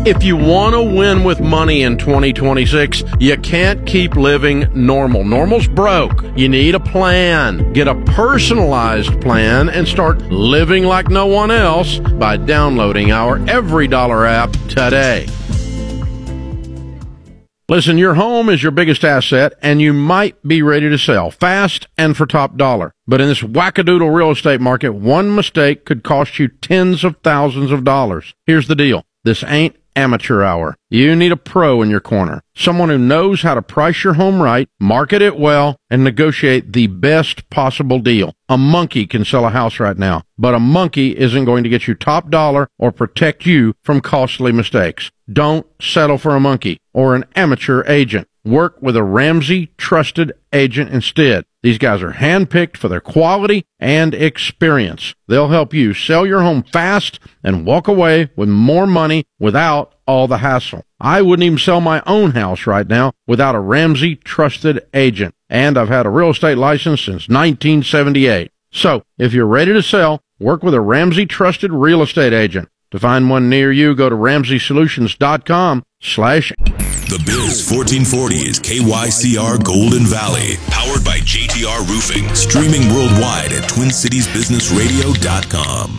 If you want to win with money in 2026, you can't keep living normal. Normal's broke. You need a plan. Get a personalized plan and start living like no one else by downloading our Every Dollar app today. Listen, your home is your biggest asset, and you might be ready to sell fast and for top dollar. But in this wackadoodle real estate market, one mistake could cost you tens of thousands of dollars. Here's the deal. This ain't amateur hour. You need a pro in your corner. Someone who knows how to price your home right, market it well, and negotiate the best possible deal. A monkey can sell a house right now, but a monkey isn't going to get you top dollar or protect you from costly mistakes. Don't settle for a monkey or an amateur agent. Work with a Ramsey trusted agent instead. These guys are handpicked for their quality and experience. They'll help you sell your home fast and walk away with more money without all the hassle. I wouldn't even sell my own house right now without a Ramsey trusted agent. And I've had a real estate license since 1978. So, if you're ready to sell, work with a Ramsey trusted real estate agent. To find one near you, go to RamseySolutions.com/ The Biz 1440 is KYCR Golden Valley, powered by JTR Roofing, streaming worldwide at TwinCitiesBusinessRadio.com.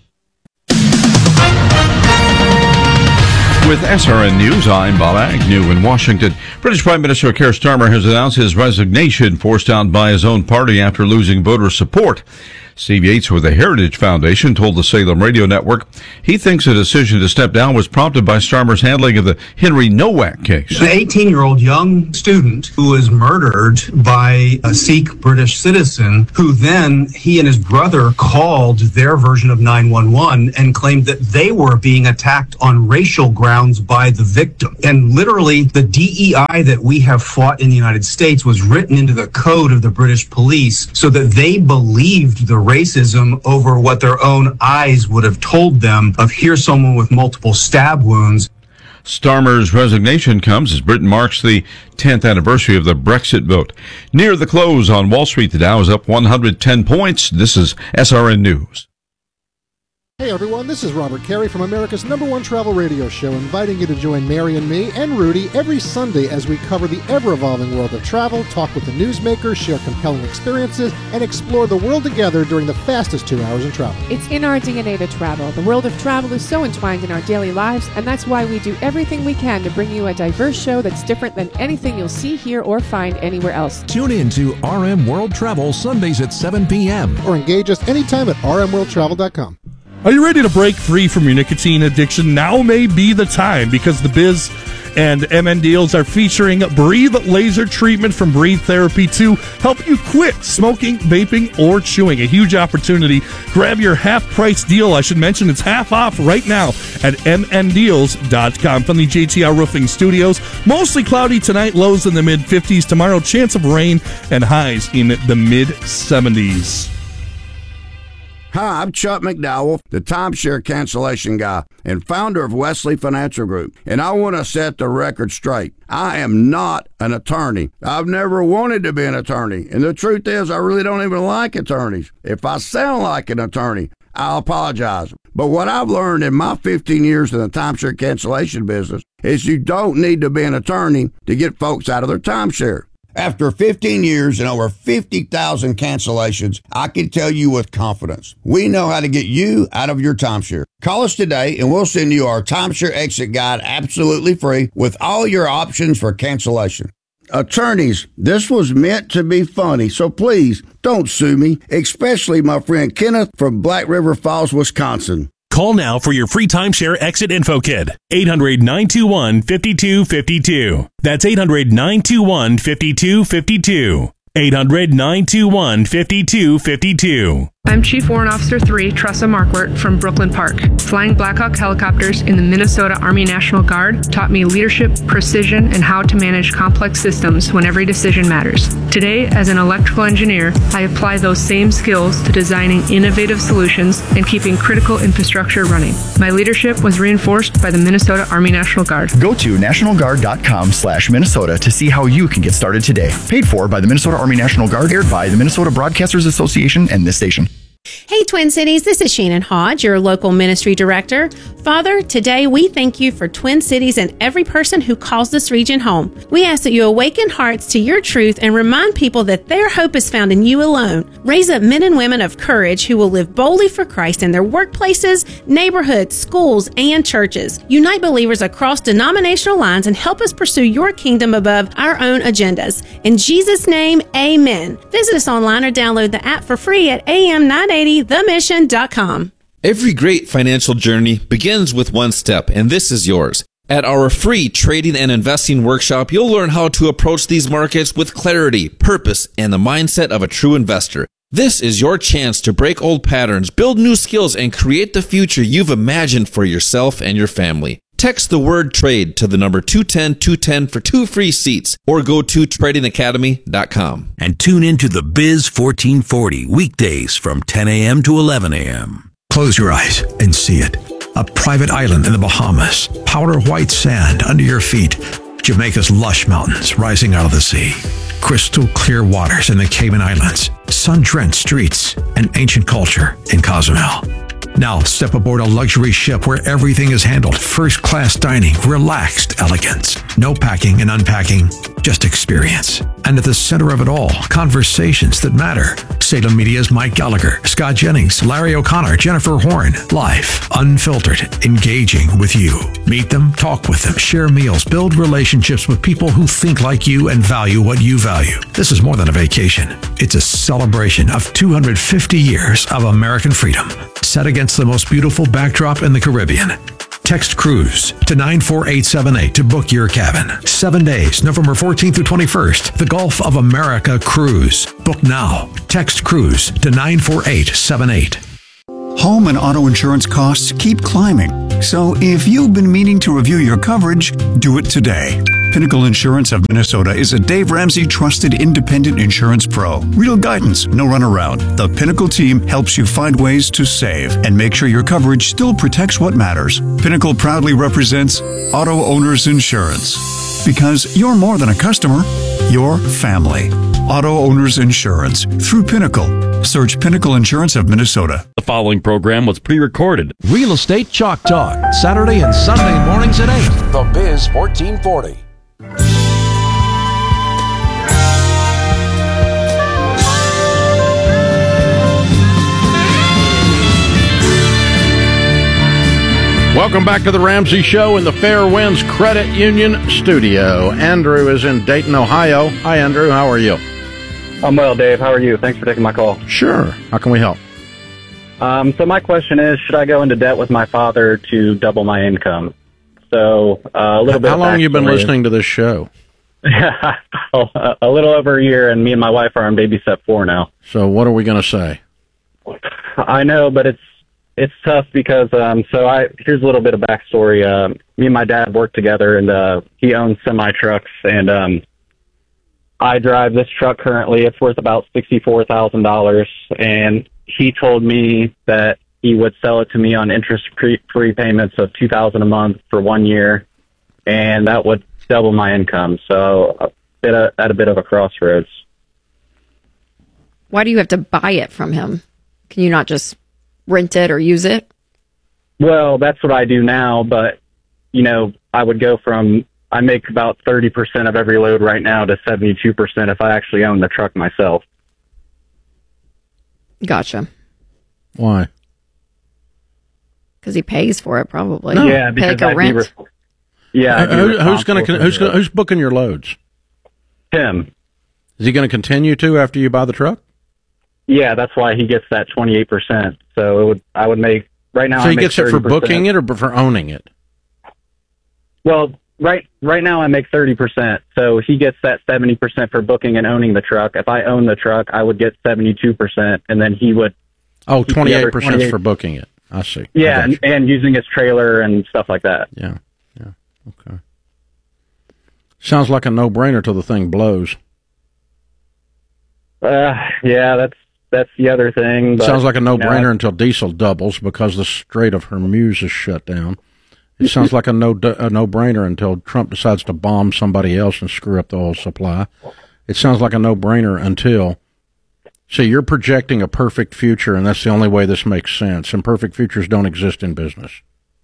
With SRN News, I'm Bob Agnew in Washington. British Prime Minister Keir Starmer has announced his resignation, forced out by his own party after losing voter support. Steve Yates with the Heritage Foundation told the Salem Radio Network he thinks the decision to step down was prompted by Starmer's handling of the Henry Nowak case. An 18-year-old young student who was murdered by a Sikh British citizen who then he and his brother called their version of 911 and claimed that they were being attacked on racial grounds by the victim. And literally the DEI that we have fought in the United States was written into the code of the British police so that they believed the racism over what their own eyes would have told them of here's someone with multiple stab wounds. Starmer's resignation comes as Britain marks the 10th anniversary of the Brexit vote. Near the close on Wall Street, the Dow is up 110 points. This is SRN News. Hey everyone, this is Robert Carey from America's #1 travel radio show, inviting you to join Mary and me and Rudy every Sunday as we cover the ever-evolving world of travel, talk with the newsmakers, share compelling experiences, and explore the world together during the fastest 2 hours in travel. It's in our DNA to travel. The world of travel is so entwined in our daily lives, and that's why we do everything we can to bring you a diverse show that's different than anything you'll see, hear, or find anywhere else. Tune in to RM World Travel Sundays at 7 p.m. Or engage us anytime at rmworldtravel.com. Are you ready to break free from your nicotine addiction? Now may be the time, because the Biz and MN Deals are featuring Breathe Laser Treatment from Breathe Therapy to help you quit smoking, vaping, or chewing. A huge opportunity. Grab your half-price deal. I should mention it's half off right now at mndeals.com. From the JTR Roofing Studios. Mostly cloudy tonight, lows in the mid-50s. Tomorrow, chance of rain and highs in the mid-70s. Hi, I'm Chuck McDowell, the timeshare cancellation guy and founder of Wesley Financial Group, and I want to set the record straight. I am not an attorney. I've never wanted to be an attorney, and the truth is I really don't even like attorneys. If I sound like an attorney, I'll apologize. But what I've learned in my 15 years in the timeshare cancellation business is you don't need to be an attorney to get folks out of their timeshare. After 15 years and over 50,000 cancellations, I can tell you with confidence, we know how to get you out of your timeshare. Call us today and we'll send you our timeshare exit guide absolutely free with all your options for cancellation. Attorneys, this was meant to be funny, so please don't sue me, especially my friend Kenneth from Black River Falls, Wisconsin. Call now for your free timeshare exit info kit. 800-921-5252. That's 800-921-5252. 800-921-5252. I'm Chief Warrant Officer 3, Tressa Markwart from Brooklyn Park. Flying Black Hawk helicopters in the Minnesota Army National Guard taught me leadership, precision, and how to manage complex systems when every decision matters. Today, as an electrical engineer, I apply those same skills to designing innovative solutions and keeping critical infrastructure running. My leadership was reinforced by the Minnesota Army National Guard. Go to nationalguard.com/Minnesota to see how you can get started today. Paid for by the Minnesota Army National Guard, aired by the Minnesota Broadcasters Association and this station. Hey, Twin Cities, this is Shannon Hodge, your local ministry director. Father, today we thank you for Twin Cities and every person who calls this region home. We ask that you awaken hearts to your truth and remind people that their hope is found in you alone. Raise up men and women of courage who will live boldly for Christ in their workplaces, neighborhoods, schools, and churches. Unite believers across denominational lines and help us pursue your kingdom above our own agendas. In Jesus' name, amen. Visit us online or download the app for free at am980themission.com. Every great financial journey begins with one step, and this is yours. At our free trading and investing workshop, you'll learn how to approach these markets with clarity, purpose, and the mindset of a true investor. This is your chance to break old patterns, build new skills, and create the future you've imagined for yourself and your family. Text the word TRADE to the number 210-210 for 2 free seats, or go to tradingacademy.com. And tune into the Biz 1440 weekdays from 10 a.m. to 11 a.m. Close your eyes and see it. A private island in the Bahamas, powder white sand under your feet, Jamaica's lush mountains rising out of the sea, crystal clear waters in the Cayman Islands, sun-drenched streets, and ancient culture in Cozumel. Now step aboard a luxury ship where everything is handled first-class dining, relaxed elegance. No packing and unpacking, just experience. And at the center of it all, conversations that matter. Salem Media's Mike Gallagher, Scott Jennings, Larry O'Connor, Jennifer Horn. Live, unfiltered, engaging with you. Meet them, talk with them, share meals, build relationships with people who think like you and value what you value. This is more than a vacation. It's a celebration of 250 years of American freedom, set against the most beautiful backdrop in the Caribbean. Text CRUISE to 94878 to book your cabin. 7 days, November 14th through 21st. The Gulf of America Cruise. Book now. Text CRUISE to 94878. Home and auto insurance costs keep climbing. So if you've been meaning to review your coverage, do it today. Pinnacle Insurance of Minnesota is a Dave Ramsey trusted independent insurance pro. Real guidance, no runaround. The Pinnacle team helps you find ways to save and make sure your coverage still protects what matters. Pinnacle proudly represents Auto Owners Insurance. Because you're more than a customer, you're family. Auto Owners Insurance through Pinnacle. Search Pinnacle Insurance of Minnesota. The following program was pre-recorded. Real Estate Chalk Talk, Saturday and Sunday mornings at 8. The Biz 1440. Welcome back to the Ramsey Show in the Fair Winds Credit Union studio. Andrew is in Dayton, Ohio. Hi, Andrew. How are you? I'm well, Dave. How are you? Thanks for taking my call. Sure. How can we help? So my question is, should I go into debt with my father to double my income? So a little bit. How long have you been listening to this show? A little over a year, and me and my wife are on baby step 4 now. So what are we going to say? I know, but it's tough because here's a little bit of backstory. Me and my dad work together, and he owns semi trucks, and I drive this truck currently. It's worth about $64,000, and he told me that he would sell it to me on interest-free payments of $2,000 a month for 1 year, and that would double my income. So at a bit of a crossroads. Why do you have to buy it from him? Can you not just rent it or use it? Well, that's what I do now, but, I would go from, I make about 30% of every load right now to 72% if I actually own the truck myself. Gotcha. Why? Because he pays for it, probably. No. Yeah, because pay like a rent. Who's booking your loads? Him. Is he going to continue to after you buy the truck? Yeah, that's why he gets that 28%. So I would make right now. So he gets it for booking it or for owning it? Well, right now I make 30%. So he gets that 70% for booking and owning the truck. If I own the truck, I would get 72%, and then he would. Oh, 28% for booking it. I see. Yeah, and using his trailer and stuff like that. Yeah. Okay. Sounds like a no-brainer till the thing blows. Yeah, that's the other thing. But, sounds like a no-brainer until diesel doubles because the Strait of Hormuz is shut down. It sounds like a no-brainer until Trump decides to bomb somebody else and screw up the oil supply. It sounds like a no-brainer until So you're projecting a perfect future, and that's the only way this makes sense. And perfect futures don't exist in business.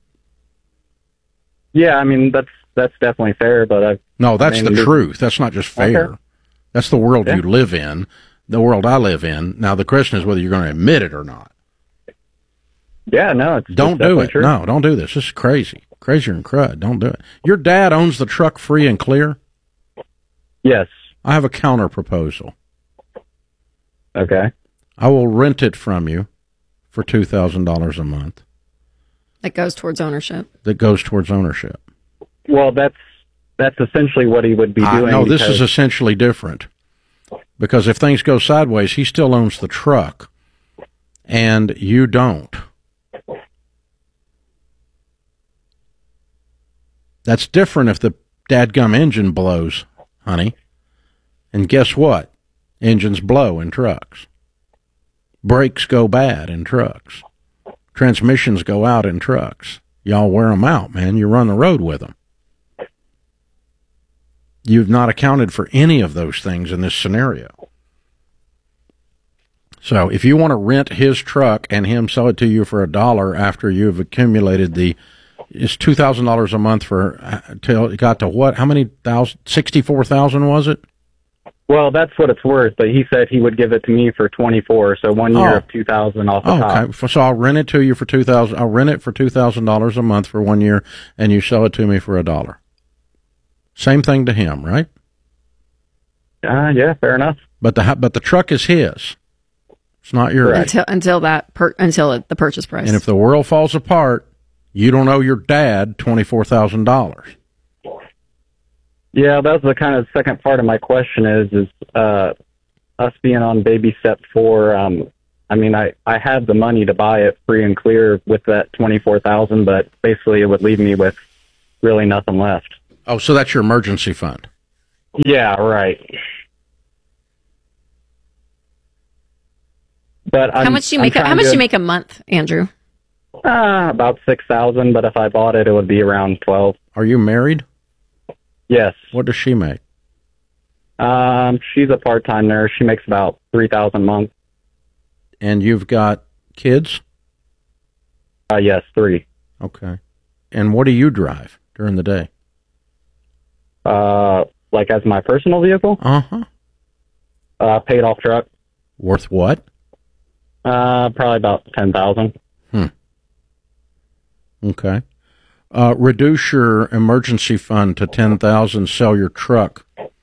Yeah, I mean, that's definitely fair, but that's the truth. That's not just fair. Okay. That's the world Yeah. you live in, the world I live in. Now, the question is whether you're going to admit it or not. Yeah, no, Don't do it. true. No, don't do this. This is crazy. Crazier than crud. Don't do it. Your dad owns the truck free and clear? Yes. I have a counter proposal. Okay. I will rent it from you for $2,000 a month. That goes towards ownership. That goes towards ownership. Well, that's essentially what he would be doing. No, this is because- essentially different. Because if things go sideways, he still owns the truck, and you don't. That's different if the dadgum engine blows, honey. And guess what? Engines blow in trucks. Brakes go bad in trucks. Transmissions go out in trucks. Y'all wear them out, man. You run the road with them. You've not accounted for any of those things in this scenario. So if you want to rent his truck and him sell it to you for $1 after you've accumulated it's $2,000 a month for till it got to what? How many thousand? 64,000 was it? Well, that's what it's worth, but he said he would give it to me for 24, so 1 year of 2,000 off the top. Okay. So I'll rent it to you for $2,000. I'll rent it for $2,000 a month for 1 year, and you sell it to me for $1. Same thing to him, right? Yeah, fair enough. But the truck is his. It's not yours. Until the purchase price. And if the world falls apart, you don't owe your dad $24,000. Yeah, that was the kind of second part of my question is us being on baby step 4. I mean, I had the money to buy it free and clear with that 24,000, but basically it would leave me with really nothing left. Oh, so that's your emergency fund. Yeah, right. But how much do you make? How much do you make a month, Andrew? About 6,000. But if I bought it, it would be around 12. Are you married? Yes. What does she make? She's a part-time nurse. She makes about 3,000 a month. And you've got kids? Yes, 3. Okay. And what do you drive during the day? Like as my personal vehicle? Uh-huh. Paid off truck. Worth what? Probably about 10,000. Okay. Reduce your emergency fund to 10,000, sell your truck,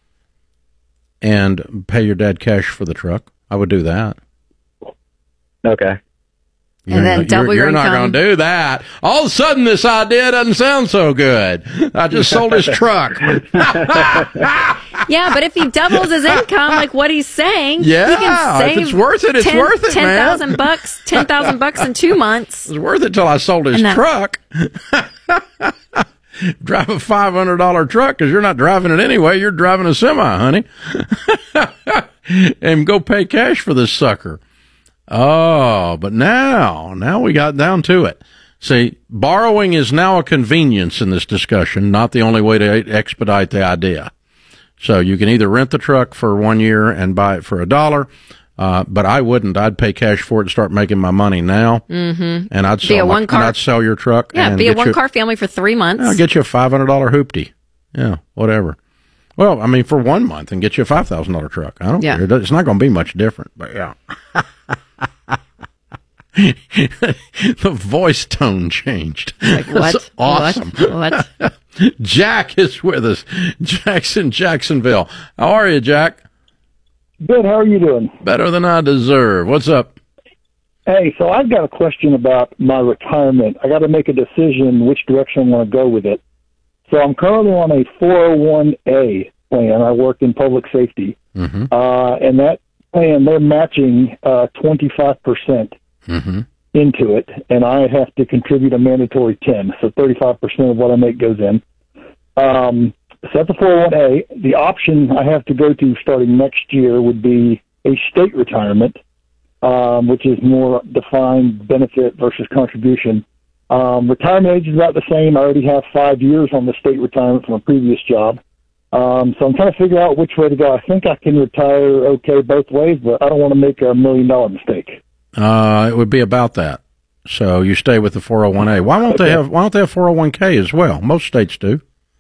and pay your dad cash for the truck. I would do that. Okay. And then double your income. You're not going to do that. All of a sudden, this idea doesn't sound so good. I just sold his truck. Yeah, but if he doubles his income, like what he's saying, yeah, he can save if it's worth it, it's worth it, man. $10,000 in 2 months. It's worth it till I sold his truck. Drive a $500 truck because you're not driving it anyway. You're driving a semi, honey. And go pay cash for this sucker. Oh, but now we got down to it. See, borrowing is now a convenience in this discussion, not the only way to expedite the idea. So you can either rent the truck for 1 year and buy it for $1, but I wouldn't. I'd pay cash for it and start making my money now. Mm-hmm. And I'd sell your truck. Yeah, and be a one-car family for 3 months. I'll get you a $500 hoopty. Yeah, whatever. Well, I mean, for 1 month and get you a $5,000 truck. I don't care. It's not going to be much different, but yeah. The voice tone changed. Like, what? That's awesome. What? Jack is with us. Jack's in Jacksonville. How are you, Jack? Good. How are you doing? Better than I deserve. What's up? Hey, so I've got a question about my retirement. I got to make a decision which direction I want to go with it. So I'm currently on a 401A plan. I work in public safety. Mm-hmm. And that plan, they're matching 25% into it, and I have to contribute a mandatory 10. So 35% of what I make goes in. So that's a 401A. The option I have to go to starting next year would be a state retirement, which is more defined benefit versus contribution. Retirement age is about the same. I already have 5 years on the state retirement from a previous job. So I'm trying to figure out which way to go. I think I can retire okay both ways, but I don't want to make a $1 million mistake. It would be about that. So you stay with the 401A. Why don't they have 401K as well? Most states do.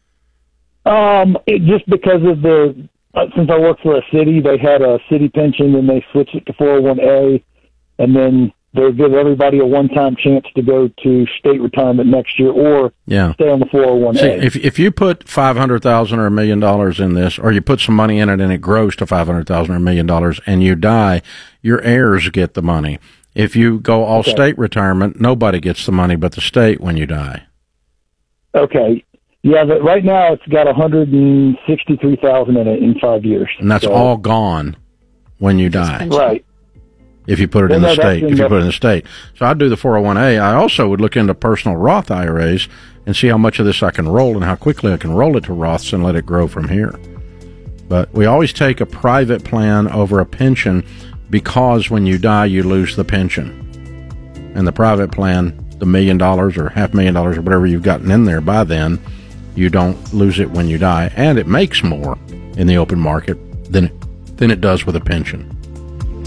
Just because of since I work for a city, they had a city pension, and they switched it to 401A, and then they'll give everybody a one-time chance to go to state retirement next year or stay on the 401A. See, if you put $500,000 or $1 million in this, or you put some money in it and it grows to $500,000 or $1 million, and you die, your heirs get the money. If you go all state retirement, nobody gets the money but the state when you die. Okay. Yeah, but right now it's got $163,000 in it in 5 years. And that's all gone when you die. Right. If you put it in the state. So I'd do the 401A. I also would look into personal Roth IRAs and see how much of this I can roll and how quickly I can roll it to Roths and let it grow from here. But we always take a private plan over a pension because when you die, you lose the pension. And the private plan, the $1 million or $500,000 or whatever you've gotten in there by then, you don't lose it when you die. And it makes more in the open market than it does with a pension.